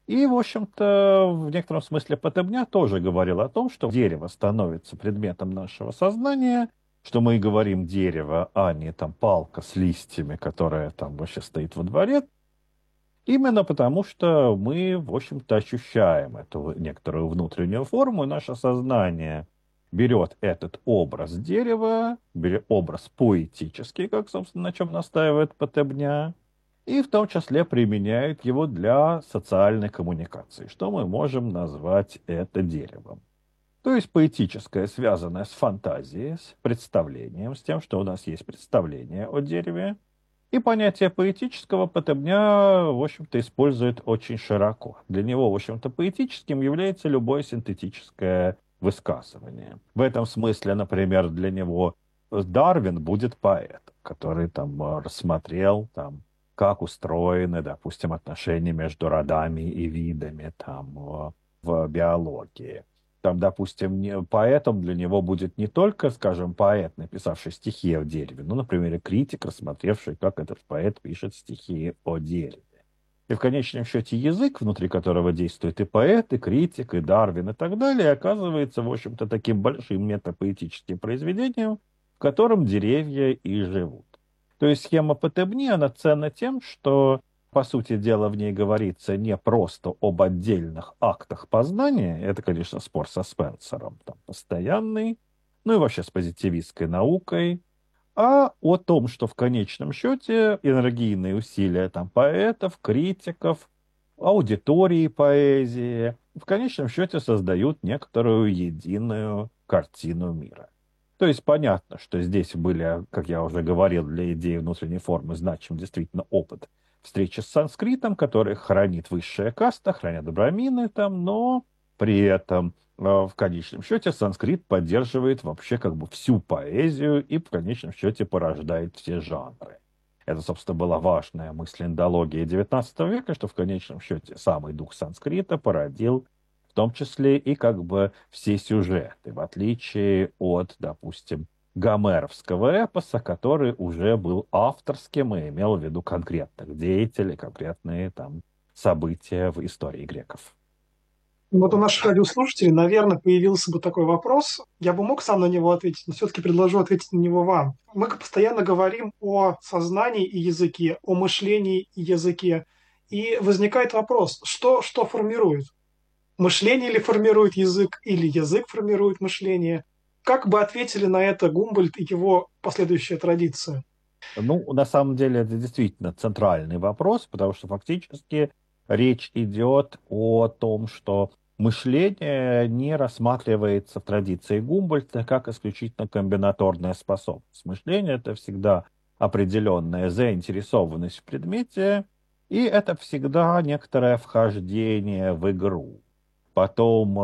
И, в общем-то, в некотором смысле Потебня тоже говорил о том, что дерево становится предметом нашего сознания, что мы говорим дерево, а не там палка с листьями, которая там вообще стоит во дворе, именно потому что мы, в общем-то, ощущаем эту некоторую внутреннюю форму, и наше сознание берет этот образ дерева, берет образ поэтический, как, собственно, на чем настаивает Потебня, и в том числе применяет его для социальной коммуникации, что мы можем назвать это деревом. То есть поэтическое, связанное с фантазией, с представлением, с тем, что у нас есть представление о дереве, и понятие поэтического Потебня, в общем-то, использует очень широко. Для него, в общем-то, поэтическим является любое синтетическое высказывание. В этом смысле, например, для него Дарвин будет поэтом, который там рассмотрел там, как устроены, допустим, отношения между родами и видами там, в биологии. Там, допустим, поэтом для него будет не только, скажем, поэт, написавший стихи о дереве, ну, например, и критик, рассмотревший, как этот поэт пишет стихи о дереве. И в конечном счете язык, внутри которого действует и поэт, и критик, и Дарвин, и так далее, оказывается, в общем-то, таким большим метапоэтическим произведением, в котором деревья и живут. То есть схема Потебни, она ценна тем, что, по сути дела, в ней говорится не просто об отдельных актах познания, это, конечно, спор со Спенсером, там, постоянный, ну и вообще с позитивистской наукой, а о том, что в конечном счете энергийные усилия там, поэтов, критиков, аудитории поэзии в конечном счете создают некоторую единую картину мира. То есть понятно, что здесь были, как я уже говорил, для идеи внутренней формы значим действительно опыт встречи с санскритом, который хранит высшая каста, хранят брамины там, но при этом в конечном счете санскрит поддерживает вообще как бы всю поэзию и в конечном счете порождает все жанры. Это, собственно, была важная мысль индологии XIX века, что в конечном счете самый дух санскрита породил в том числе и как бы все сюжеты, в отличие от, допустим, гомеровского эпоса, который уже был авторским и имел в виду конкретных деятелей, конкретные там события в истории греков. Вот у наших радиослушателей, наверное, появился бы такой вопрос. Я бы мог сам на него ответить, но все-таки предложу ответить на него вам. Мы постоянно говорим о сознании и языке, о мышлении и языке. И возникает вопрос, что формирует? Мышление ли формирует язык, или язык формирует мышление? Как бы ответили на это Гумбольдт и его последующая традиция? Ну, на самом деле, это действительно центральный вопрос, потому что фактически речь идет о том, что мышление не рассматривается в традиции Гумбольдта как исключительно комбинаторная способность. Мышление — это всегда определенная заинтересованность в предмете, и это всегда некоторое вхождение в игру. Потом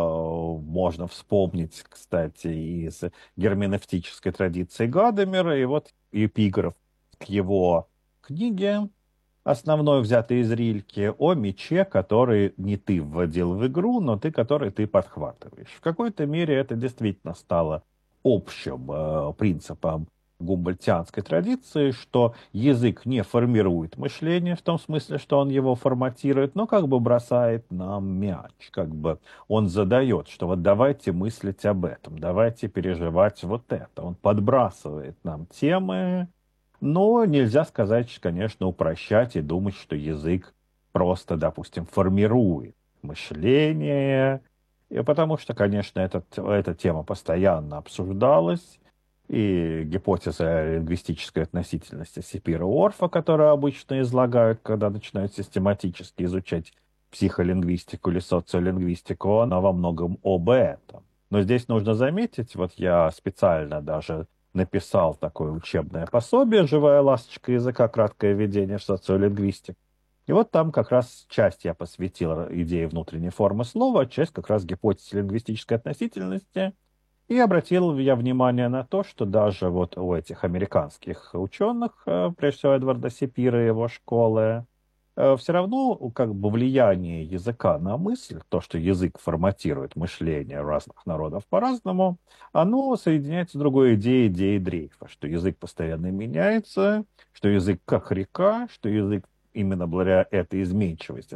можно вспомнить, кстати, из герменевтической традиции Гадамера, и вот эпиграф к его книге, основной взятый из Рильки, о мече, который не ты вводил в игру, но который ты подхватываешь. В какой-то мере это действительно стало общим принципом гумбольдтианской традиции, что язык не формирует мышление в том смысле, что он его форматирует, но как бы бросает нам мяч, как бы он задает, что вот давайте мыслить об этом, давайте переживать вот это. Он подбрасывает нам темы, но нельзя сказать, конечно, упрощать и думать, что язык просто, допустим, формирует мышление, и потому что, конечно, эта тема постоянно обсуждалась, и гипотеза лингвистической относительности Сапира и Орфа, которую обычно излагают, когда начинают систематически изучать психолингвистику или социолингвистику, она во многом об этом. Но здесь нужно заметить, вот я специально даже написал такое учебное пособие «Живая ласточка языка. Краткое введение в социолингвистику». И вот там как раз часть я посвятил идее внутренней формы слова, часть как раз гипотезе лингвистической относительности. И обратил я внимание на то, что даже вот у этих американских ученых, прежде всего Эдварда Сапира и его школы, все равно как бы влияние языка на мысль, то, что язык форматирует мышление разных народов по-разному, оно соединяется с другой идеей, идеей дрейфа, что язык постоянно меняется, что язык как река, что язык именно благодаря этой изменчивости